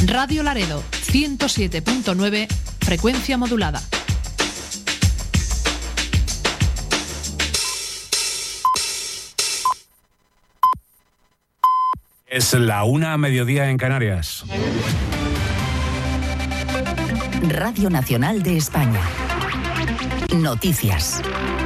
Radio Laredo, 107.9, frecuencia modulada. Es la 1:00 en Canarias. Radio Nacional de España. Noticias.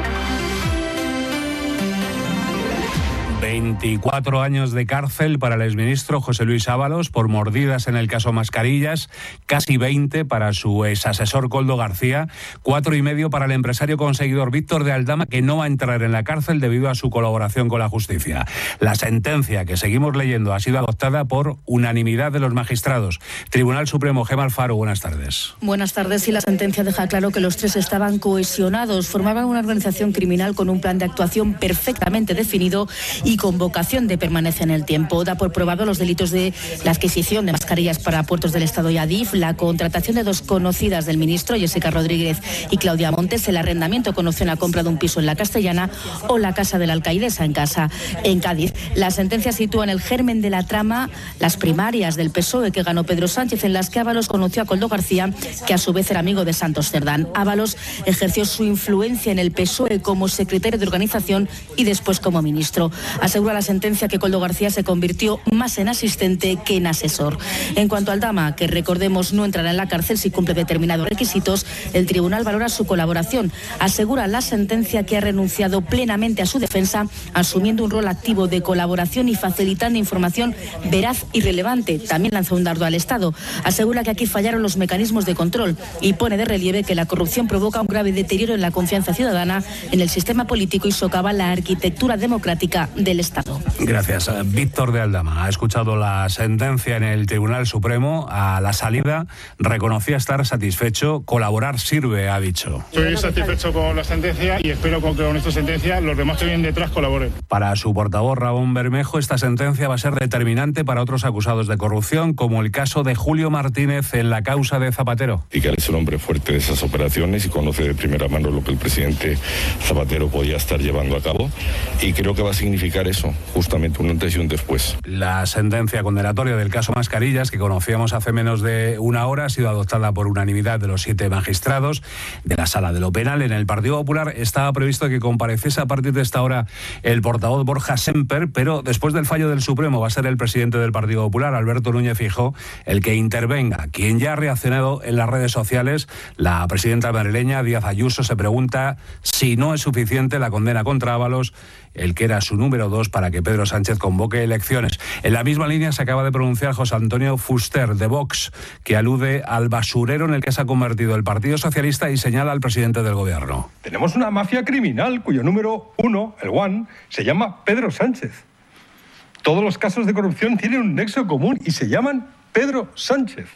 24 años de cárcel para el exministro José Luis Ábalos por mordidas en el caso Mascarillas, casi 20 para su exasesor Koldo García, 4,5 para el empresario conseguidor Víctor de Aldama, que no va a entrar en la cárcel debido a su colaboración con la justicia. La sentencia que seguimos leyendo ha sido adoptada por unanimidad de los magistrados. Tribunal Supremo, Gemma Alfaro, buenas tardes. Buenas tardes, y la sentencia deja claro que los tres estaban cohesionados, formaban una organización criminal con un plan de actuación perfectamente definido y con vocación de permanecer en el tiempo. Da por probado los delitos de la adquisición de mascarillas para Puertos del Estado y Adif, la contratación de dos conocidas del ministro, Jessica Rodríguez y Claudia Montes, el arrendamiento con opción a compra de un piso en la Castellana o la casa de la alcaidesa en Cádiz. La sentencia sitúa en el germen de la trama las primarias del PSOE que ganó Pedro Sánchez, en las que Ábalos conoció a Koldo García, que a su vez era amigo de Santos Cerdán. Ábalos ejerció su influencia en el PSOE como secretario de organización y después como ministro. Asegura la sentencia que Koldo García se convirtió más en asistente que en asesor. En cuanto al Aldama, que recordemos no entrará en la cárcel si cumple determinados requisitos, el tribunal valora su colaboración. Asegura la sentencia que ha renunciado plenamente a su defensa, asumiendo un rol activo de colaboración y facilitando información veraz y relevante. También lanzó un dardo al Estado. Asegura que aquí fallaron los mecanismos de control y pone de relieve que la corrupción provoca un grave deterioro en la confianza ciudadana en el sistema político y socava la arquitectura democrática del Estado. Gracias. Víctor de Aldama ha escuchado la sentencia en el Tribunal Supremo. A la salida reconocía estar satisfecho. Colaborar sirve, ha dicho. Estoy satisfecho con la sentencia y espero que con esta sentencia los demás que vienen detrás colaboren. Para su portavoz Ramón Bermejo, esta sentencia va a ser determinante para otros acusados de corrupción, como el caso de Julio Martínez en la causa de Zapatero. Y que es un hombre fuerte de esas operaciones y conoce de primera mano lo que el presidente Zapatero podía estar llevando a cabo, y creo que va a significar eso, justamente un antes y un después. La sentencia condenatoria del caso Mascarillas, que conocíamos hace menos de una hora, ha sido adoptada por unanimidad de los 7 magistrados de la Sala de lo Penal. En el Partido Popular estaba previsto que compareciese a partir de esta hora el portavoz Borja Semper, pero después del fallo del Supremo va a ser el presidente del Partido Popular, Alberto Núñez Feijóo, el que intervenga. Quien ya ha reaccionado en las redes sociales, la presidenta madrileña Díaz Ayuso, se pregunta si no es suficiente la condena contra Ábalos, el que era su número 2, para que Pedro Sánchez convoque elecciones. En la misma línea se acaba de pronunciar José Antonio Fuster, de Vox, que alude al basurero en el que se ha convertido el Partido Socialista y señala al presidente del gobierno. Tenemos una mafia criminal cuyo número 1, el One, se llama Pedro Sánchez. Todos los casos de corrupción tienen un nexo común y se llaman Pedro Sánchez.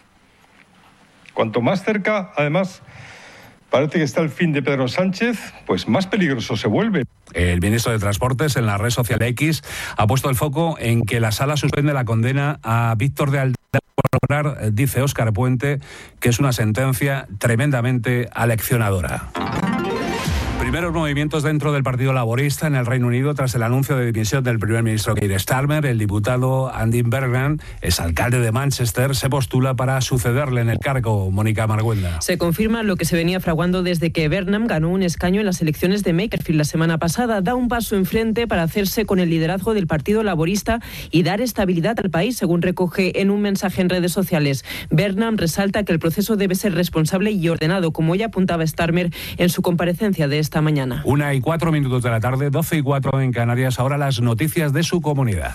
Cuanto más cerca, además, parece que está el fin de Pedro Sánchez, pues más peligroso se vuelve. El ministro de Transportes, en la red social X, ha puesto el foco en que la Sala suspende la condena a Víctor de Aldama. Dice Óscar Puente que es una sentencia tremendamente aleccionadora. Primeros movimientos dentro del Partido Laborista en el Reino Unido tras el anuncio de dimisión del primer ministro Keir Starmer. El diputado Andy Burnham, exalcalde de Manchester, se postula para sucederle en el cargo. Mónica Marguenda. Se confirma lo que se venía fraguando desde que Burnham ganó un escaño en las elecciones de Makerfield la semana pasada. Da un paso enfrente para hacerse con el liderazgo del Partido Laborista y dar estabilidad al país, según recoge en un mensaje en redes sociales. Burnham resalta que el proceso debe ser responsable y ordenado, como ya apuntaba Starmer en su comparecencia de esta mañana. 1:04 de la tarde, 12:04 en Canarias. Ahora las noticias de su comunidad.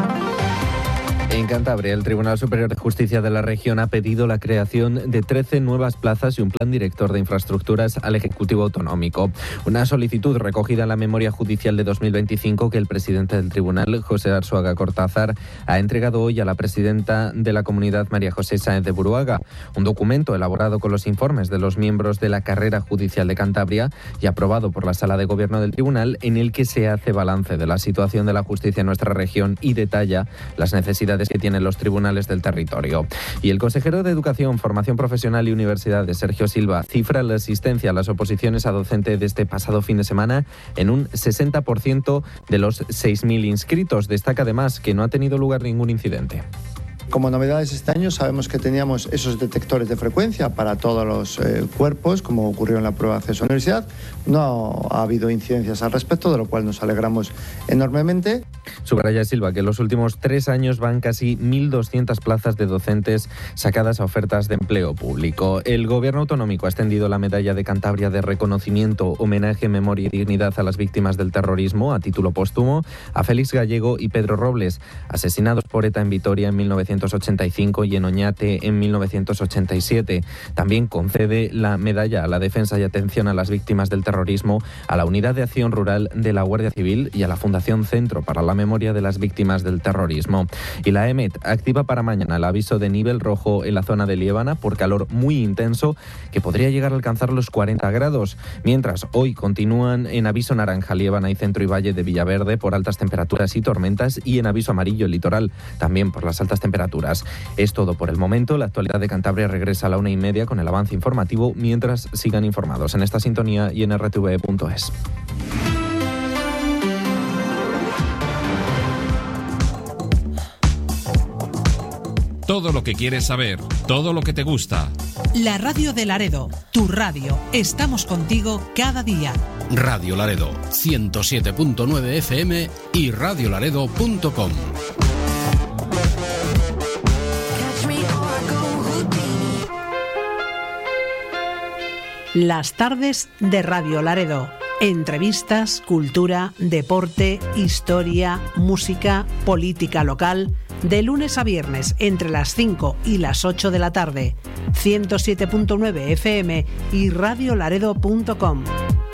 En Cantabria, el Tribunal Superior de Justicia de la región ha pedido la creación de 13 nuevas plazas y un plan director de infraestructuras al Ejecutivo Autonómico. Una solicitud recogida en la memoria judicial de 2025 que el presidente del tribunal, José Arzuaga Cortázar, ha entregado hoy a la presidenta de la comunidad, María José Sáenz de Buruaga. Un documento elaborado con los informes de los miembros de la carrera judicial de Cantabria y aprobado por la Sala de Gobierno del tribunal, en el que se hace balance de la situación de la justicia en nuestra región y detalla las necesidades que tienen los tribunales del territorio. Y el consejero de Educación, Formación Profesional y Universidades, Sergio Silva, cifra la asistencia a las oposiciones a docente de este pasado fin de semana en un 60% de los 6.000 inscritos. Destaca además que no ha tenido lugar ningún incidente. Como novedades este año sabemos que teníamos esos detectores de frecuencia para todos los cuerpos, como ocurrió en la prueba de acceso a la universidad. No ha habido incidencias al respecto, de lo cual nos alegramos enormemente. Subraya Silva que en los últimos 3 años van casi 1.200 plazas de docentes sacadas a ofertas de empleo público. El Gobierno autonómico ha extendido la medalla de Cantabria de reconocimiento, homenaje, memoria y dignidad a las víctimas del terrorismo a título póstumo a Félix Gallego y Pedro Robles, asesinados por ETA en Vitoria en 1985 y en Oñate en 1987. También concede la medalla a la defensa y atención a las víctimas del terrorismo a la Unidad de Acción Rural de la Guardia Civil y a la Fundación Centro para la Memoria de las Víctimas del Terrorismo. Y la EMET activa para mañana el aviso de nivel rojo en la zona de Liébana por calor muy intenso que podría llegar a alcanzar los 40 grados, mientras hoy continúan en aviso naranja Liébana y centro y valle de Villaverde por altas temperaturas y tormentas, y en aviso amarillo el litoral también por las altas temperaturas. Es todo por el momento. La actualidad de Cantabria regresa a la 1:30 con el avance informativo, mientras sigan informados en esta sintonía y en rtve.es. Todo lo que quieres saber, todo lo que te gusta. La radio de Laredo, tu radio. Estamos contigo cada día. Radio Laredo, 107.9 FM y radiolaredo.com. Las tardes de Radio Laredo. Entrevistas, cultura, deporte, historia, música, política local. De lunes a viernes entre las 5 y las 8 de la tarde. 107.9 FM y radiolaredo.com.